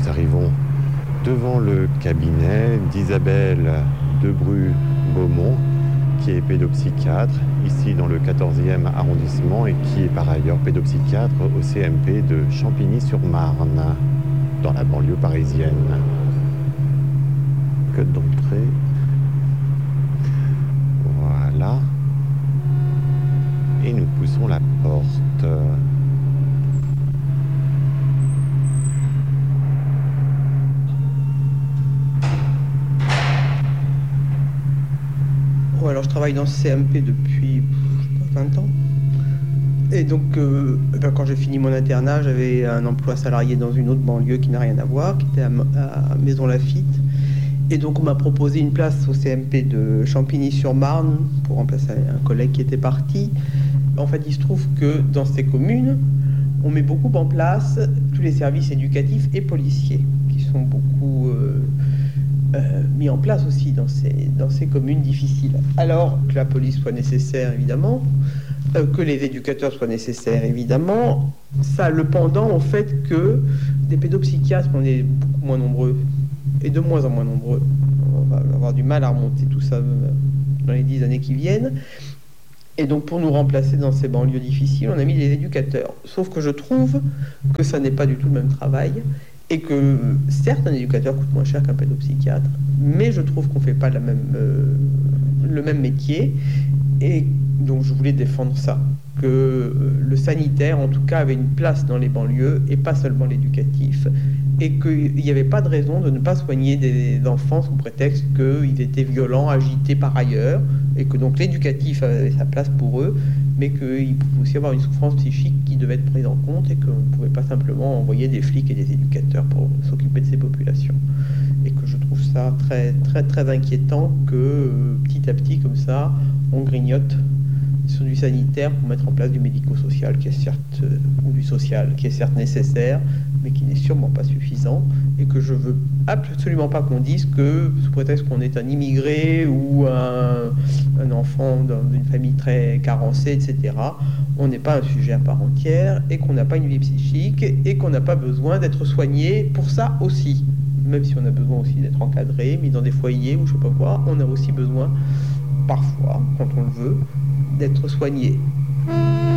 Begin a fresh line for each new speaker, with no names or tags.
nous arrivons devant le cabinet d'Isabelle Debru-Beaumont, qui est pédopsychiatre ici dans le 14e arrondissement et qui est par ailleurs pédopsychiatre au CMP de Champigny-sur-Marne, dans la banlieue parisienne. Code d'entrée. Voilà. Et nous poussons la porte.
Bon, alors je travaille dans ce CMP depuis 20 ans. Et donc, quand j'ai fini mon internat, j'avais un emploi salarié dans une autre banlieue qui n'a rien à voir, qui était à Maison Lafitte. Et donc, on m'a proposé une place au CMP de Champigny-sur-Marne pour remplacer un collègue qui était parti. En fait, il se trouve que dans ces communes, on met beaucoup en place tous les services éducatifs et policiers qui sont beaucoup mis en place aussi dans ces communes difficiles. Alors que la police soit nécessaire, évidemment, que les éducateurs soient nécessaires, évidemment, ça a le pendant au fait que des pédopsychiatres, on est beaucoup moins nombreux, et de moins en moins nombreux. On va avoir du mal à remonter tout ça dans les 10 années qui viennent. Et donc, pour nous remplacer dans ces banlieues difficiles, on a mis les éducateurs. Sauf que je trouve que ça n'est pas du tout le même travail, et que, certes, un éducateur coûte moins cher qu'un pédopsychiatre, mais je trouve qu'on ne fait pas le même métier, et donc je voulais défendre ça, que le sanitaire, en tout cas, avait une place dans les banlieues, et pas seulement l'éducatif, et qu'il n'y avait pas de raison de ne pas soigner des enfants sous prétexte qu'ils étaient violents, agités par ailleurs, et que donc l'éducatif avait sa place pour eux, mais qu'il pouvait aussi avoir une souffrance psychique qui devait être prise en compte et qu'on ne pouvait pas simplement envoyer des flics et des éducateurs pour s'occuper de ces populations. Et que je trouve ça très, très, très inquiétant que petit à petit, comme ça, on grignote sur du sanitaire pour mettre en place du médico-social qui est certes, ou du social qui est certes nécessaire, mais qui n'est sûrement pas suffisant, et que je veux absolument pas qu'on dise que, sous prétexte qu'on est un immigré ou un enfant d'une famille très carencée, etc., on n'est pas un sujet à part entière, et qu'on n'a pas une vie psychique, et qu'on n'a pas besoin d'être soigné pour ça aussi. Même si on a besoin aussi d'être encadré, mis dans des foyers ou je sais pas quoi, on a aussi besoin, parfois, quand on le veut, d'être soigné.